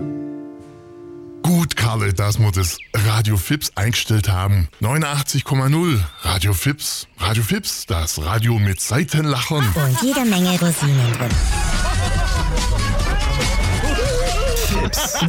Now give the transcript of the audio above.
Gut, Karle, dass wir das Radio Fips eingestellt haben. 89,0 Radio Fips. Radio Fips, das Radio mit Seitenlachern. Und jede Menge Rosinen drin. Fips.